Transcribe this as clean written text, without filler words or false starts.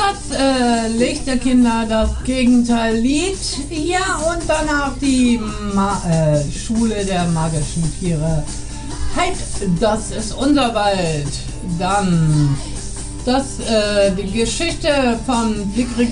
Schatz, Lichterkinder, das Gegenteil-Lied. Ja, und danach die Schule der magischen Tiere. Halt, das ist unser Wald. Dann die Geschichte von Blickrig